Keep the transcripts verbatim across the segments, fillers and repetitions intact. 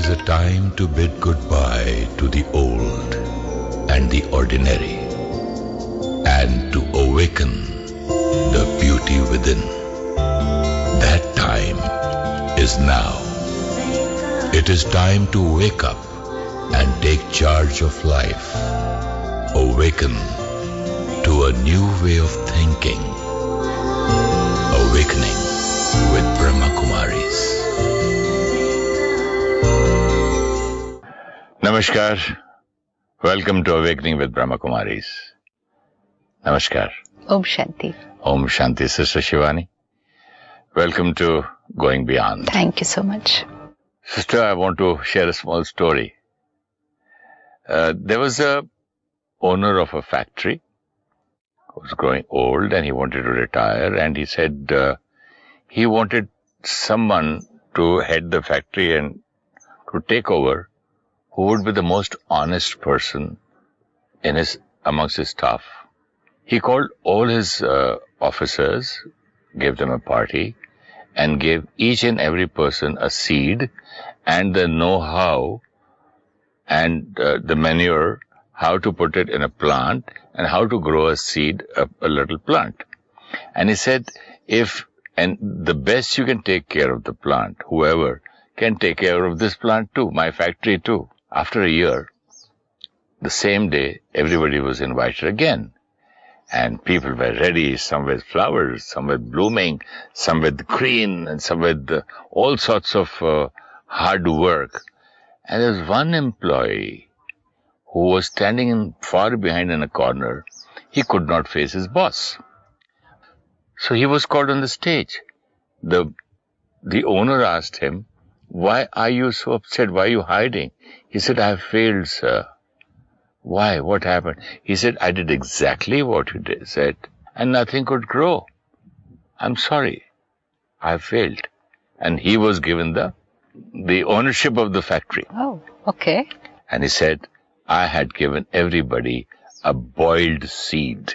is a time to bid goodbye to the old and the ordinary, and to awaken the beauty within. That time is now. It is time to wake up and take charge of life. Awaken to a new way of thinking. Awakening with Brahma Kumaris. Namaskar. Welcome to Awakening with Brahma Kumaris. Namaskar. Om Shanti. Om Shanti, Sister Shivani. Welcome to Going Beyond. Thank you so much. Sister, I want to share a small story. Uh, there was a owner of a factory who was growing old and he wanted to retire, and he said uh, he wanted someone to head the factory and to take over who would be the most honest person in his amongst his staff. He called all his uh, officers, gave them a party, and gave each and every person a seed and the know-how and uh, the manure, how to put it in a plant and how to grow a seed, a, a little plant. And he said, if, and the best you can take care of the plant, whoever can take care of this plant too, my factory too. After a year, the same day, everybody was invited again. And people were ready, some with flowers, some with blooming, some with green, and some with uh, all sorts of uh, hard work. And there was one employee who was standing in, far behind in a corner. He could not face his boss. So he was called on the stage. The, the owner asked him, "Why are you so upset? Why are you hiding?" He said, "I have failed, sir." "Why? What happened?" He said, "I did exactly what you did, said, and nothing could grow. I'm sorry. I have failed." And he was given the, the ownership of the factory. Oh, okay. And he said, "I had given everybody a boiled seed."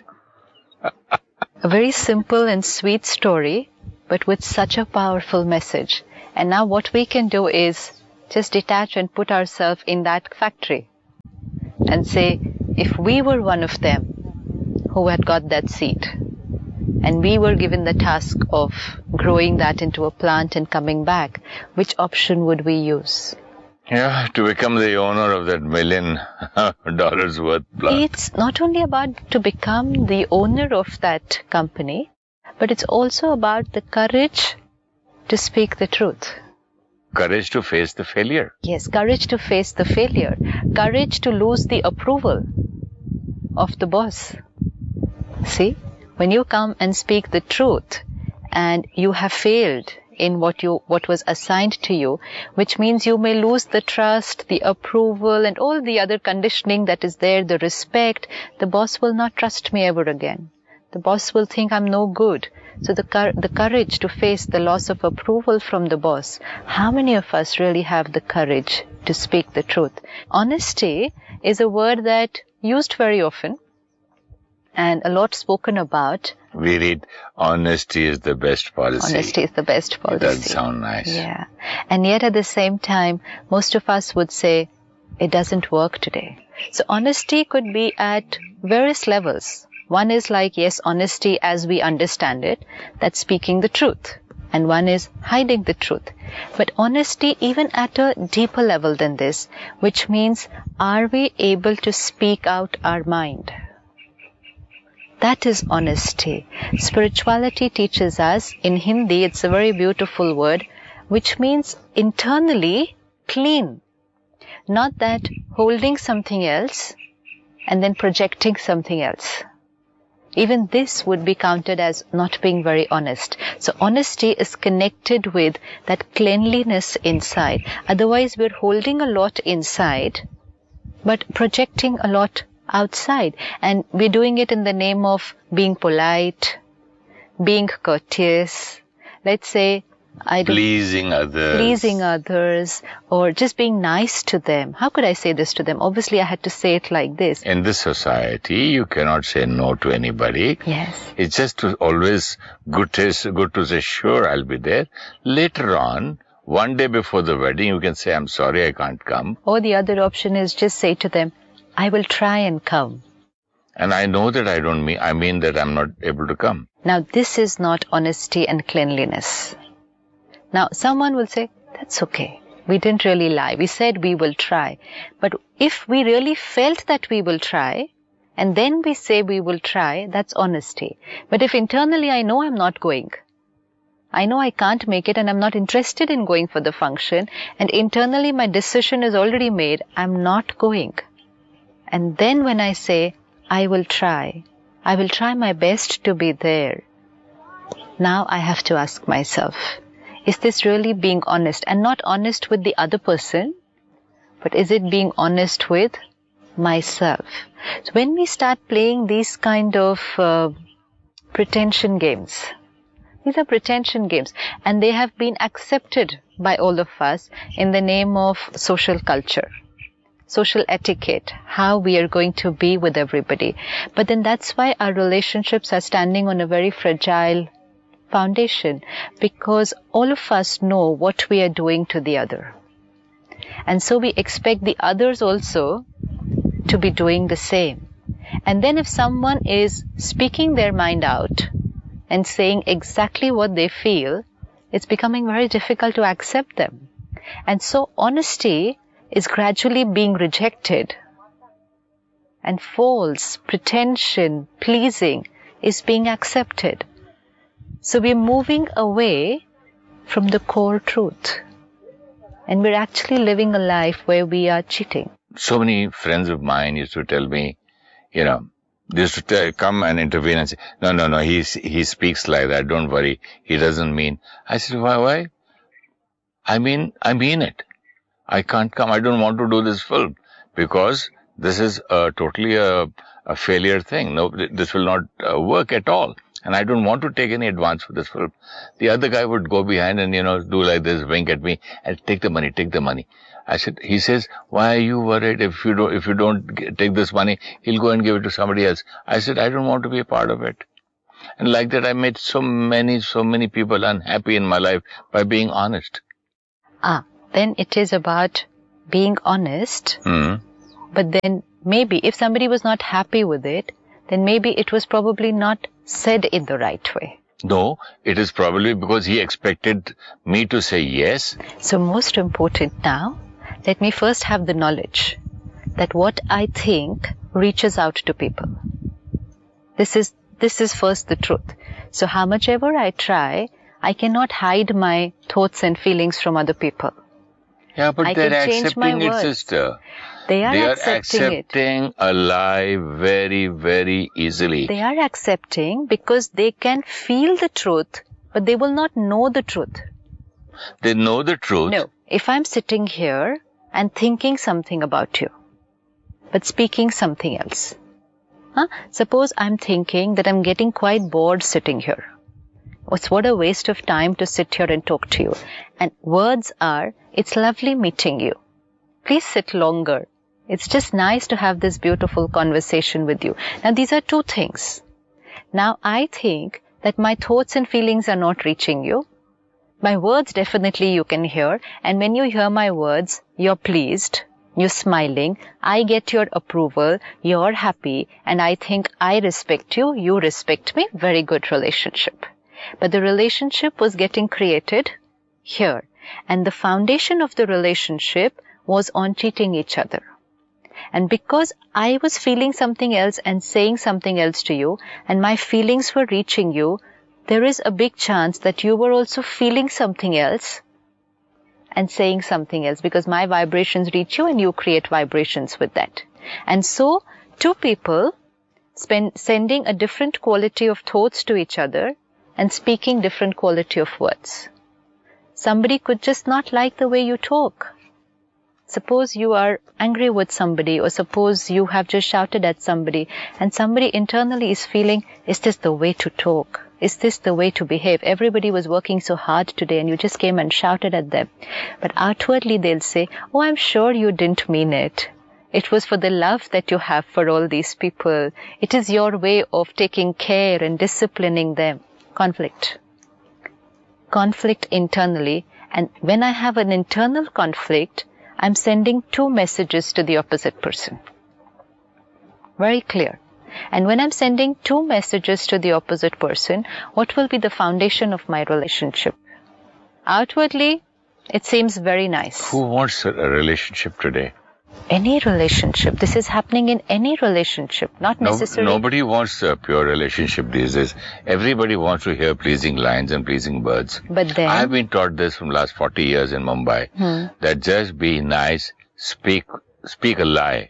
A very simple and sweet story, but with such a powerful message. And now what we can do is just detach and put ourselves in that factory and say, if we were one of them who had got that seed and we were given the task of growing that into a plant and coming back, which option would we use? Yeah, to become the owner of that million dollars worth plant. It's not only about to become the owner of that company, but it's also about the courage to speak the truth. Courage to face the failure. Yes, courage to face the failure. Courage to lose the approval of the boss. See, when you come and speak the truth and you have failed in what you what was assigned to you, which means you may lose the trust, the approval, and all the other conditioning that is there, the respect. The boss will not trust me ever again. The boss will think I'm no good. So the cur- the courage to face the loss of approval from the boss. How many of us really have the courage to speak the truth? Honesty is a word that used very often and a lot spoken about. We read, honesty is the best policy. Honesty is the best policy. It does sound nice. Yeah. And yet at the same time, most of us would say, it doesn't work today. So honesty could be at various levels. One is like, yes, honesty as we understand it, that's speaking the truth. And one is hiding the truth. But honesty even at a deeper level than this, which means, are we able to speak out our mind? That is honesty. Spirituality teaches us, in Hindi, it's a very beautiful word, which means internally clean. Not that holding something else and then projecting something else. Even this would be counted as not being very honest. So honesty is connected with that cleanliness inside. Otherwise, we're holding a lot inside, but projecting a lot outside. And we're doing it in the name of being polite, being courteous. Let's say, I don't, pleasing others. Pleasing others, or just being nice to them. How could I say this to them? Obviously, I had to say it like this. In this society, you cannot say no to anybody. Yes. It's just to always good to, good to say, sure, I'll be there. Later on, One day before the wedding, you can say, I'm sorry, I can't come. Or the other option is just say to them, I will try and come. And I know that I don't mean, I mean that I'm not able to come. Now, this is not honesty and cleanliness. Now, someone will say, that's okay. We didn't really lie. We said we will try. But if we really felt that we will try, and then we say we will try, that's honesty. But if internally I know I'm not going, I know I can't make it and I'm not interested in going for the function, and internally my decision is already made, I'm not going. And then when I say, I will try, I will try my best to be there. Now I have to ask myself, is this really being honest? And not honest with the other person, but is it being honest with myself? So when we start playing these kind of uh, pretension games, these are pretension games, and they have been accepted by all of us in the name of social culture, social etiquette, how we are going to be with everybody. But then that's why our relationships are standing on a very fragile foundation, because all of us know what we are doing to the other. And so we expect the others also to be doing the same. And then if someone is speaking their mind out and saying exactly what they feel, it's becoming very difficult to accept them. And so honesty is gradually being rejected, and false pretension, pleasing is being accepted. So we're moving away from the core truth, and we're actually living a life where we are cheating. So many friends of mine used to tell me, you know, they used to tell, come and intervene and say, no, no, no, he, he speaks like that, don't worry, he doesn't mean. I said, why, why? I mean, I mean it. I can't come, I don't want to do this film, because this is a, totally a, a failure thing. No, this will not uh, work at all. And I don't want to take any advance for this film. The other guy would go behind and, you know, do like this, wink at me, and take the money, take the money. I said, he says, why are you worried? If you don't, if you don't get, take this money, he'll go and give it to somebody else. I said, I don't want to be a part of it. And like that, I made so many, so many people unhappy in my life by being honest. Ah, then it is about being honest. Hmm. But then maybe if somebody was not happy with it, then maybe it was probably not said in the right way. No, it is probably because he expected me to say yes. So most important now, let me first have the knowledge that what I think reaches out to people. This is, this is first the truth. So how much ever I try, I cannot hide my thoughts and feelings from other people. Yeah, but I they're can change my accepting it, words. sister. They are They are accepting, accepting it. a lie very, very easily. They are accepting because they can feel the truth, but they will not know the truth. They know the truth. No. If I'm sitting here and thinking something about you, but speaking something else. Huh? Suppose I'm thinking that I'm getting quite bored sitting here. It's what a waste of time to sit here and talk to you. And words are, it's lovely meeting you. Please sit longer. It's just nice to have this beautiful conversation with you. Now, these are two things. Now, I think that my thoughts and feelings are not reaching you. My words definitely you can hear. And when you hear my words, you're pleased, you're smiling, I get your approval, you're happy, and I think I respect you, you respect me. Very good relationship. But the relationship was getting created here. And the foundation of the relationship was on cheating each other. And because I was feeling something else and saying something else to you, and my feelings were reaching you, there is a big chance that you were also feeling something else and saying something else, because my vibrations reach you and you create vibrations with that. And so, two people spend, sending a different quality of thoughts to each other and speaking different quality of words. Somebody could just not like the way you talk. Suppose you are angry with somebody, or suppose you have just shouted at somebody, and somebody internally is feeling, is this the way to talk? Is this the way to behave? Everybody was working so hard today and you just came and shouted at them. But outwardly they'll say, oh, I'm sure you didn't mean it. It was for the love that you have for all these people. It is your way of taking care and disciplining them. Conflict. Conflict internally, And when I have an internal conflict, I'm sending two messages to the opposite person. Very clear. And when I'm sending two messages to the opposite person, what will be the foundation of my relationship? Outwardly, it seems very nice. Who wants a relationship today? Any relationship. This is happening in any relationship, not No, necessarily. nobody wants a pure relationship these days. Everybody wants to hear pleasing lines and pleasing words. But then, I've been taught this from last forty years in Mumbai, Hmm. that just be nice, speak, speak a lie.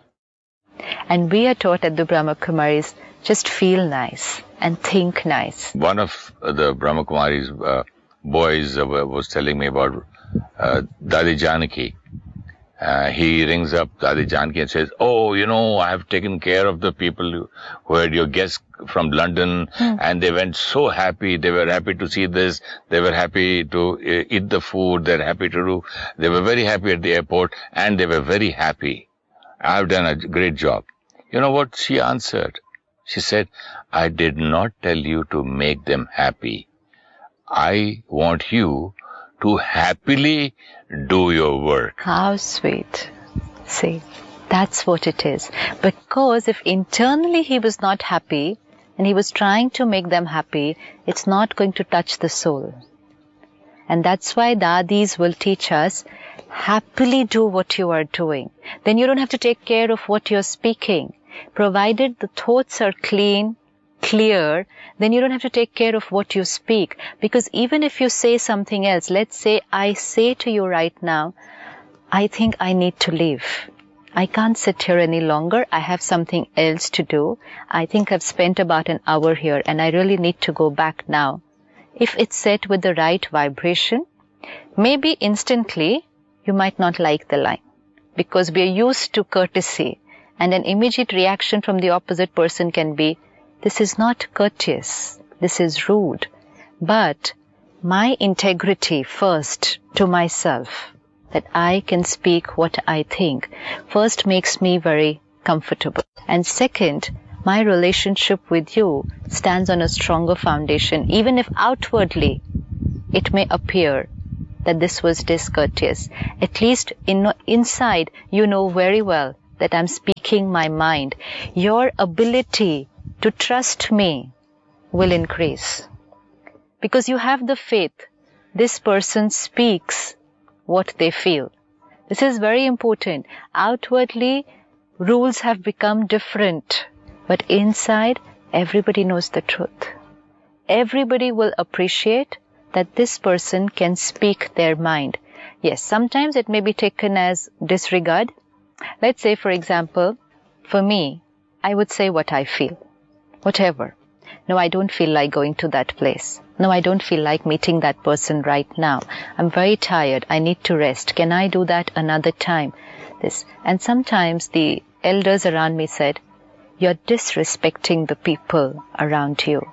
and we are taught at the Brahma Kumaris, just feel nice and think nice. One of the Brahma Kumari's uh, boys uh, was telling me about uh, Dadi Janaki. Uh, he rings up Dadi Janaki and says, oh, you know, I have taken care of the people who, who had your guests from London, Hmm. and they went so happy. They were happy to see this. They were happy to uh, eat the food. They're happy to do. They were very happy at the airport, and they were very happy. I've done a great job. You know what she answered? She said, I did not tell you to make them happy. I want you to happily do your work. How sweet. See, that's what it is. Because if internally he was not happy and he was trying to make them happy, it's not going to touch the soul. And that's why Dadis will teach us, happily do what you are doing. Then you don't have to take care of what you're speaking. Provided the thoughts are clean, clear, then you don't have to take care of what you speak. Because even if you say something else, let's say I say to you right now, I think I need to leave. I can't sit here any longer. I have something else to do. I think I've spent about an hour here and I really need to go back now. If it's set with the right vibration, maybe instantly you might not like the line because we are used to courtesy, and an immediate reaction from the opposite person can be, this is not courteous, this is rude. But my integrity first to myself, that I can speak what I think, first makes me very comfortable. And second, my relationship with you stands on a stronger foundation, even if outwardly it may appear that this was discourteous. At least in, inside you know very well that I'm speaking my mind. Your ability to trust me will increase. Because you have the faith, this person speaks what they feel. This is very important. Outwardly, rules have become different. But inside, everybody knows the truth. Everybody will appreciate that this person can speak their mind. Yes, sometimes it may be taken as disregard. Let's say, for example, for me, I would say what I feel. Whatever. No, I don't feel like going to that place. No, I don't feel like meeting that person right now. I'm very tired. I need to rest. Can I do that another time? This. And sometimes the elders around me said, you're disrespecting the people around you.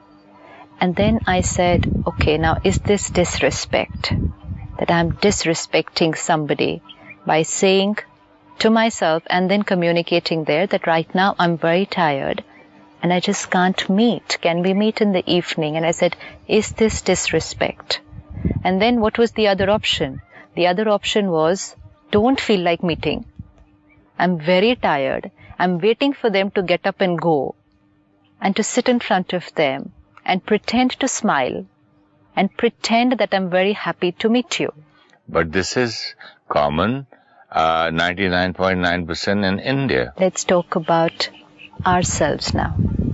And then I said, okay, now is this disrespect? That I'm disrespecting somebody by saying to myself and then communicating there that right now I'm very tired and I just can't meet. Can we meet in the evening? And I said, is this disrespect? And then what was the other option? The other option was, don't feel like meeting. I'm very tired. I'm waiting for them to get up and go and to sit in front of them and pretend to smile and pretend that I'm very happy to meet you. But this is common, uh, ninety-nine point nine percent in India. Let's talk about ourselves now.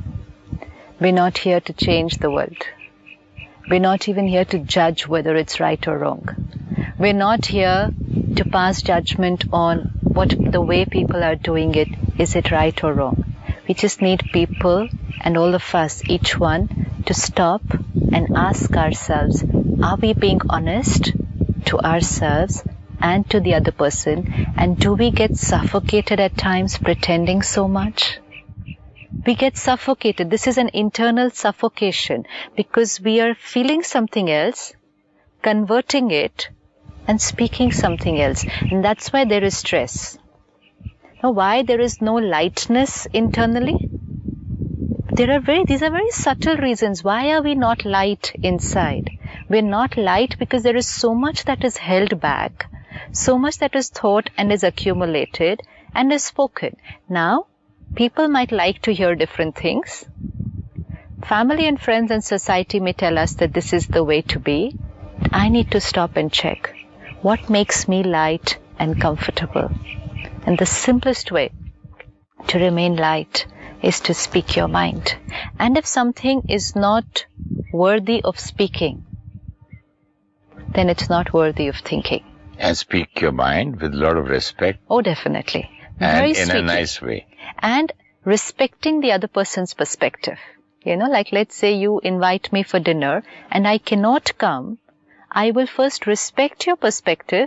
We're not here to change the world. We're not even here to judge whether it's right or wrong. We're not here to pass judgment on what the way people are doing it. Is it right or wrong? We just need people and all of us, each one, to stop and ask ourselves, are we being honest to ourselves and to the other person? And do we get suffocated at times pretending so much? We get suffocated. This is an internal suffocation because we are feeling something else, converting it, and speaking something else. And that's why there is stress. Now, why there is no lightness internally? There are very, these are very subtle reasons. Why are we not light inside? We're not light because there is so much that is held back, so much that is thought and is accumulated and is spoken. Now, people might like to hear different things. Family and friends and society may tell us that this is the way to be. I need to stop and check what makes me light and comfortable. And the simplest way to remain light is to speak your mind. And if something is not worthy of speaking, then it's not worthy of thinking. And speak your mind with a lot of respect. Oh, definitely. And Very in sweetly. a nice way. And respecting the other person's perspective. You know, like let's say you invite me for dinner and I cannot come. I will first respect your perspective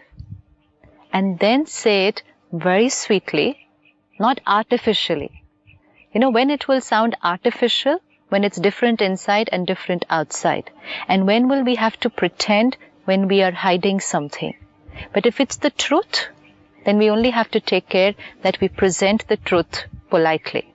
and then say it very sweetly, not artificially. You know, when it will sound artificial, when it's different inside and different outside. And when will we have to pretend when we are hiding something? But if it's the truth, then we only have to take care that we present the truth politely.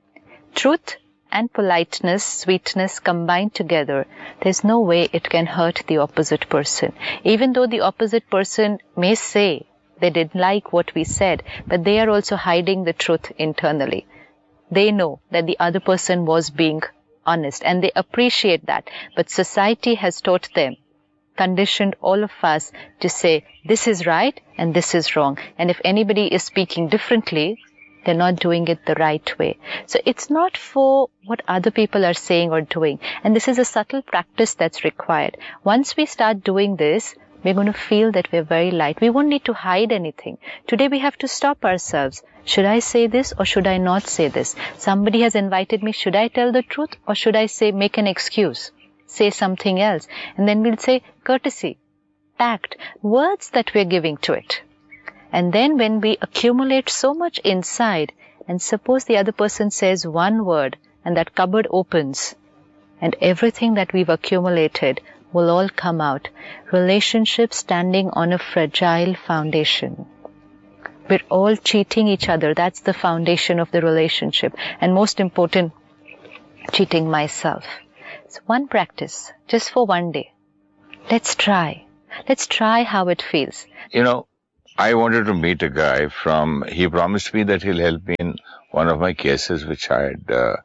Truth and politeness, sweetness combined together, there's no way it can hurt the opposite person. Even though the opposite person may say they didn't like what we said, but they are also hiding the truth internally. They know that the other person was being honest and they appreciate that. But society has taught them, conditioned all of us to say this is right and this is wrong. And if anybody is speaking differently, they're not doing it the right way. So it's not for what other people are saying or doing. And this is a subtle practice that's required. Once we start doing this, we're going to feel that we're very light. We won't need to hide anything. Today we have to stop ourselves. Should I say this or should I not say this? Somebody has invited me. Should I tell the truth or should I say make an excuse? Say something else. And then we'll say courtesy, tact, words that we're giving to it. And then when we accumulate so much inside, and suppose the other person says one word and that cupboard opens and everything that we've accumulated will all come out. Relationships standing on a fragile foundation. We're all cheating each other. That's the foundation of the relationship. And most important, cheating myself. It's one practice, just for one day. Let's try. Let's try how it feels. You know, I wanted to meet a guy from, he promised me that he'll help me in one of my cases which I had, uh,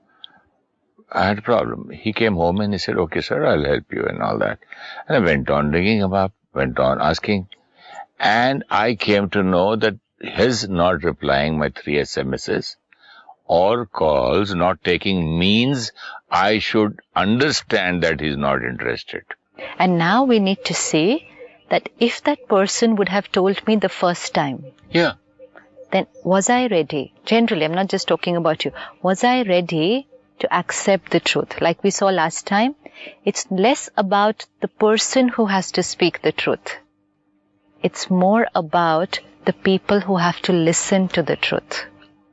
I had a problem. He came home and he said, okay, sir, I'll help you and all that. And I went on ringing him up, went on asking. And I came to know that his not replying my three S M Ses or calls, not taking means I should understand that he's not interested. And now we need to see that if that person would have told me the first time, yeah, then was I ready? Generally, I'm not just talking about you. Was I ready to accept the truth? Like we saw last time, it's less about the person who has to speak the truth. It's more about the people who have to listen to the truth.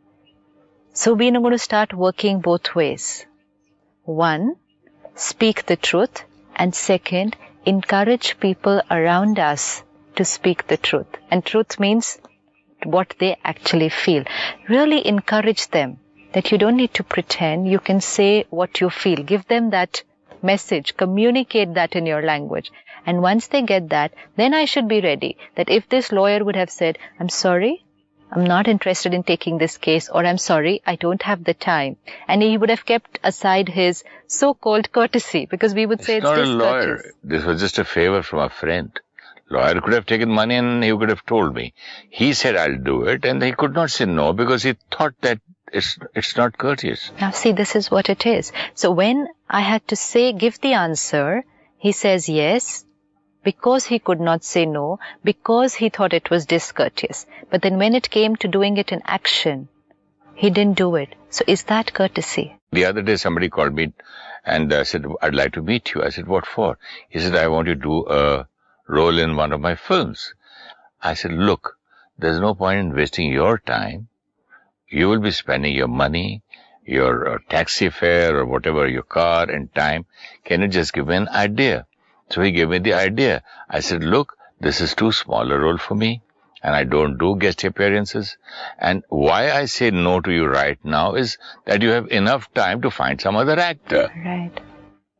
So we're going to start working both ways. One, speak the truth. And second, encourage people around us to speak the truth. And truth means what they actually feel. Really encourage them that you don't need to pretend. You can say what you feel. Give them that message. Communicate that in your language. And once they get that, then I should be ready. That if this lawyer would have said, I'm sorry, I'm not interested in taking this case, or I'm sorry, I don't have the time. And he would have kept aside his so-called courtesy, because we would say it's, it's not a discourteous. lawyer. This was just a favor from a friend. Lawyer could have taken money and he could have told me. He said, I'll do it. And he could not say no because he thought that it's, it's not courteous. Now see, this is what it is. So when I had to say, give the answer, he says yes, because he could not say no, because he thought it was discourteous. But then when it came to doing it in action, he didn't do it. So is that courtesy? The other day somebody called me and uh, said, I'd like to meet you. I said, what for? He said, I want you to do a role in one of my films. I said, look, there's no point in wasting your time. You will be spending your money, your uh, taxi fare or whatever, your car and time. Can you just give me an idea? So he gave me the idea. I said, look, this is too small a role for me, and I don't do guest appearances. And why I say no to you right now is that you have enough time to find some other actor. Right.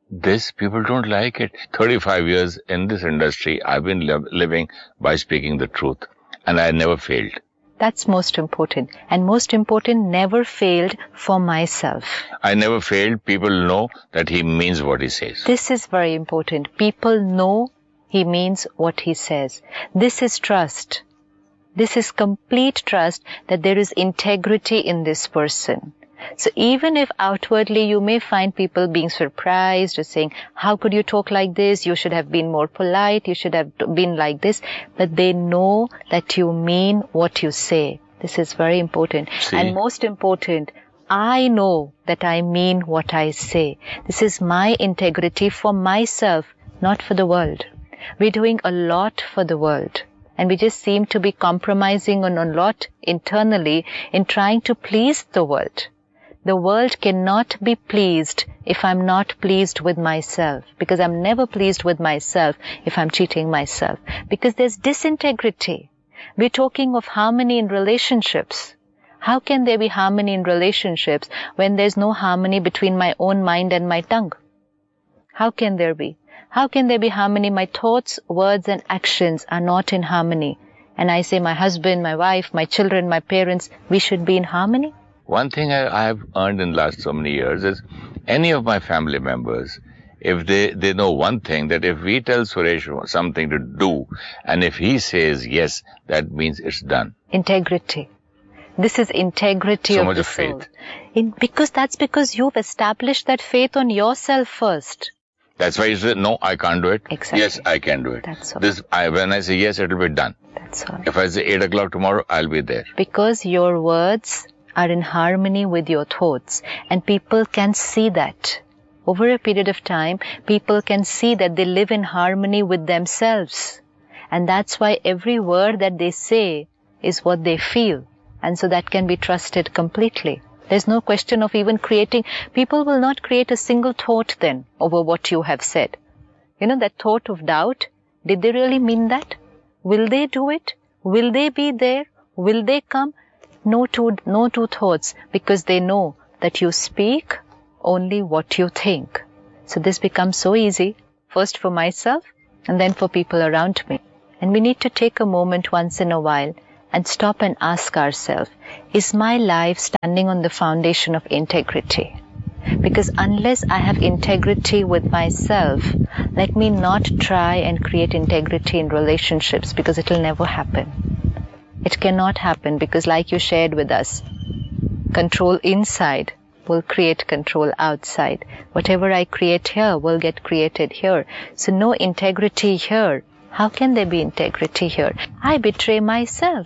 this, people don't like it. thirty-five years in this industry, I've been li- living by speaking the truth. And I never failed. That's most important. And most important, never failed for myself. I never failed. People know that he means what he says. This is very important. People know he means what he says. This is trust. This is complete trust that there is integrity in this person. So even if outwardly you may find people being surprised or saying, how could you talk like this? You should have been more polite. You should have been like this. But they know that you mean what you say. This is very important. See? And most important, I know that I mean what I say. This is my integrity for myself, not for the world. We're doing a lot for the world. And we just seem to be compromising on a lot internally in trying to please the world. The world cannot be pleased if I'm not pleased with myself, because I'm never pleased with myself if I'm cheating myself, because there's disintegrity. We're talking of harmony in relationships. How can there be harmony in relationships when there's no harmony between my own mind and my tongue? How can there be? How can there be harmony? My thoughts, words and actions are not in harmony. And I say my husband, my wife, my children, my parents, we should be in harmony. One thing I, I have earned in the last so many years is any of my family members, if they, they know one thing, that if we tell Suresh something to do, and if he says yes, that means it's done. Integrity. This is integrity so of much the of soul. faith. In, because that's because you've established that faith on yourself first. That's why you say, no, I can't do it. Exactly. Yes, I can do it. That's all. This, I, when I say yes, it will be done. That's all. If I say eight o'clock tomorrow, I'll be there. Because your words are in harmony with your thoughts, and people can see that. Over a period of time, people can see that they live in harmony with themselves. And that's why every word that they say is what they feel. And so that can be trusted completely. There's no question of even creating. People will not create a single thought then over what you have said. You know, that thought of doubt, did they really mean that? Will they do it? Will they be there? Will they come? No two, no two thoughts, because they know that you speak only what you think. So this becomes so easy, first for myself and then for people around me. And we need to take a moment once in a while and stop and ask ourselves, is my life standing on the foundation of integrity? Because unless I have integrity with myself, let me not try and create integrity in relationships, because it will never happen. It cannot happen, because like you shared with us, control inside will create control outside. Whatever I create here will get created here. So no integrity here. How can there be integrity here? I betray myself.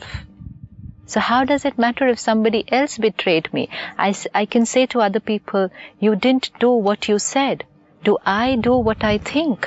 So how does it matter if somebody else betrayed me? I, I can say to other people, you didn't do what you said. Do I do what I think?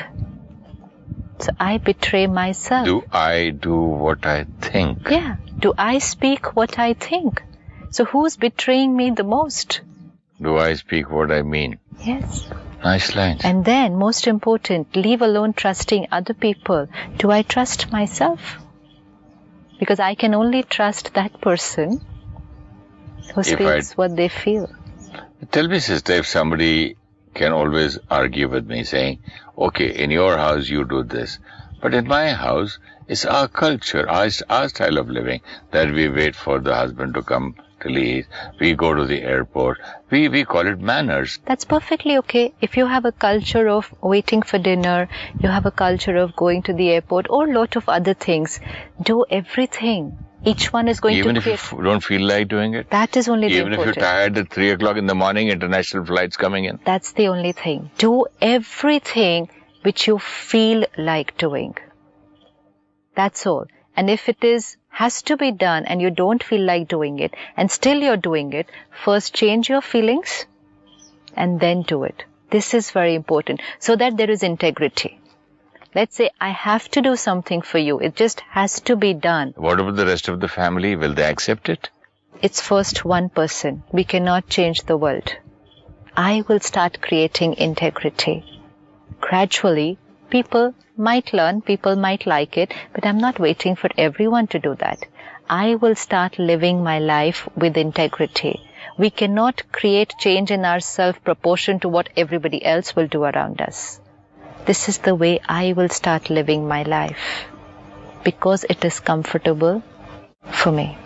So I betray myself. Do I do what I think? Yeah. Do I speak what I think? So who's betraying me the most? Do I speak what I mean? Yes. Nice lines. And then, most important, leave alone trusting other people. Do I trust myself? Because I can only trust that person who If speaks I- what they feel. Tell me, sister, if somebody can always argue with me saying, okay, in your house you do this, but in my house, it's our culture, our, our style of living, that we wait for the husband to come to leave, we go to the airport, we, we call it manners. That's perfectly okay. If you have a culture of waiting for dinner, you have a culture of going to the airport, or a lot of other things, do everything. Each one is going Even to if you create... f- don't feel like doing it? That is only the Even if important. you're tired at three o'clock in the morning, international flights coming in? That's the only thing. Do everything which you feel like doing. That's all. And if it is has to be done and you don't feel like doing it and still you're doing it, first change your feelings and then do it. This is very important, so that there is integrity. Let's say I have to do something for you. It just has to be done. What about the rest of the family? Will they accept it? It's first one person. We cannot change the world. I will start creating integrity. Gradually, people might learn, people might like it, but I'm not waiting for everyone to do that. I will start living my life with integrity. We cannot create change in ourselves proportion to what everybody else will do around us. This is the way I will start living my life, because it is comfortable for me.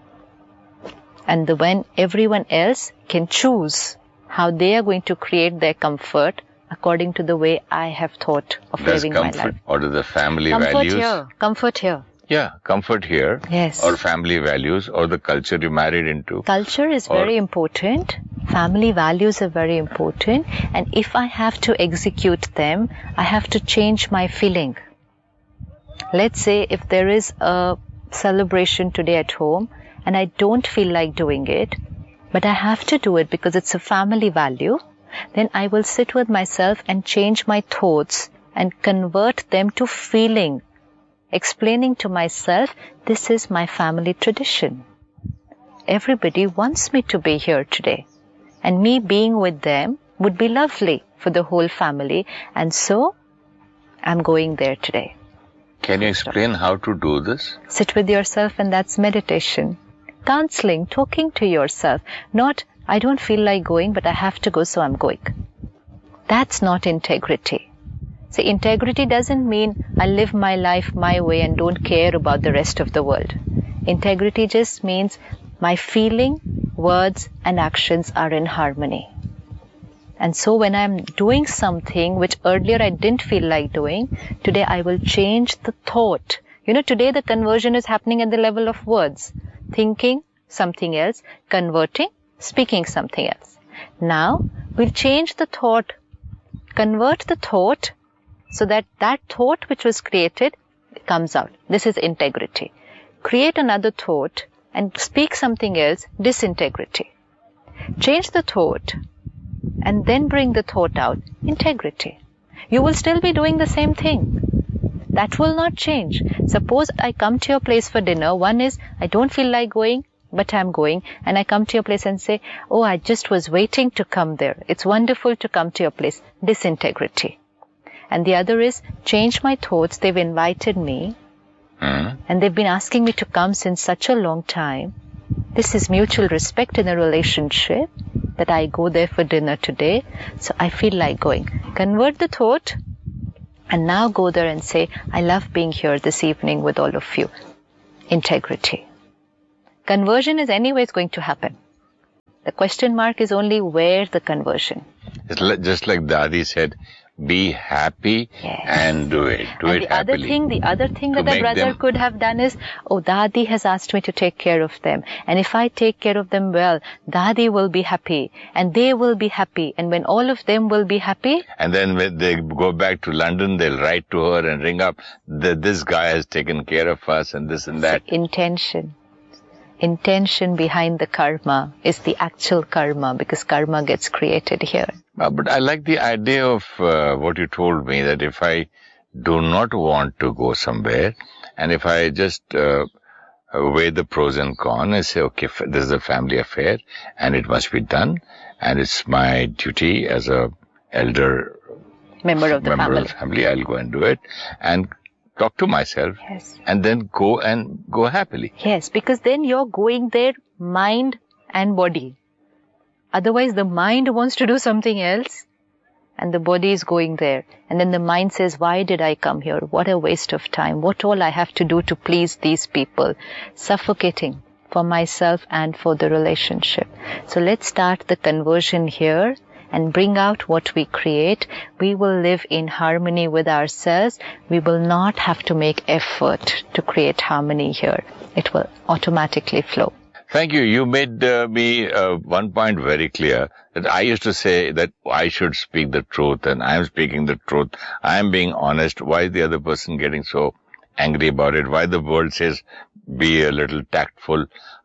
And the, when everyone else can choose how they are going to create their comfort according to the way I have thought of Does living my comfort life. or do the family Comfort values? here. Comfort here. Yeah, comfort here. Yes. Or family values or the culture you married into. Culture is Or- very important. Family values are very important. And if I have to execute them, I have to change my feeling. Let's say if there is a celebration today at home and I don't feel like doing it, but I have to do it because it's a family value, then I will sit with myself and change my thoughts and convert them to feeling, explaining to myself, this is my family tradition. Everybody wants me to be here today, and me being with them would be lovely for the whole family, and so I'm going there today. Can you explain how to do this? Sit with yourself, and that's meditation. Counseling, talking to yourself, not, I don't feel like going, but I have to go, so I'm going. That's not integrity. See, integrity doesn't mean I live my life my way and don't care about the rest of the world. Integrity just means my feeling, words, and actions are in harmony. And so when I'm doing something which earlier I didn't feel like doing, today I will change the thought. You know, today the conversion is happening at the level of words. Thinking something else, converting, speaking something else. Now, we'll change the thought, convert the thought so that that thought which was created comes out. This is integrity. Create another thought and speak something else, disintegrity. Change the thought and then bring the thought out, integrity. You will still be doing the same thing. That will not change. Suppose I come to your place for dinner. One is, I don't feel like going, but I'm going. And I come to your place and say, oh, I just was waiting to come there. It's wonderful to come to your place. Disintegrity. And the other is, change my thoughts. They've invited me. Hmm? And they've been asking me to come since such a long time. This is mutual respect in a relationship, that I go there for dinner today. So I feel like going. Convert the thought. And now go there and say, I love being here this evening with all of you. Integrity. Conversion is anyways going to happen. The question mark is only where the conversion. It's li- just like Dadi said, be happy Yes. and do it. Do And it the other happily. thing, the other thing To that the make brother them- could have done is, oh, Dadi has asked me to take care of them. And if I take care of them well, Dadi will be happy. And they will be happy. And when all of them will be happy, And then when they go back to London, they'll write to her and ring up that this guy has taken care of us and this and that. intention. Intention behind the karma is the actual karma, because karma gets created here. Uh, but I like the idea of uh, what you told me, that if I do not want to go somewhere, and if I just uh, weigh the pros and cons and say, okay, f- this is a family affair and it must be done, and it's my duty as a elder Member of the member family. of the family, I'll go and do it and talk to myself Yes. and then go and go happily. Yes, because then you're going there, mind and body. Otherwise, the mind wants to do something else and the body is going there. And then the mind says, why did I come here? What a waste of time. What all I have to do to please these people. Suffocating for myself and for the relationship. So let's start the conversion here and bring out what we create. We will live in harmony with ourselves. We will not have to make effort to create harmony here. It will automatically flow. Thank you. You made uh, me uh, one point very clear, that I used to say that I should speak the truth and I am speaking the truth. I am being honest. Why is the other person getting so angry about it? Why the world says be a little tactful?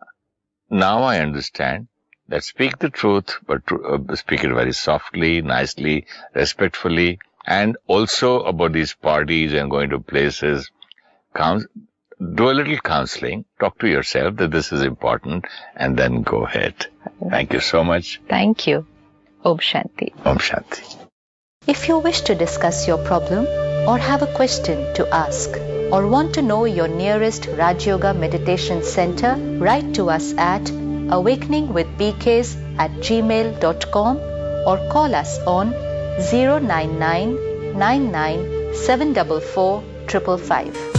Now I understand that speak the truth, but uh, speak it very softly, nicely, respectfully, and also about these parties and going to places. Couns- do a little counseling, talk to yourself that this is important, and then go ahead. Thank you so much. Thank you. Om Shanti. Om Shanti. If you wish to discuss your problem or have a question to ask or want to know your nearest Raj Yoga Meditation Center, write to us at awakeningwithpks at gmail dot com or call us on zero nine nine nine nine seven four four five five five.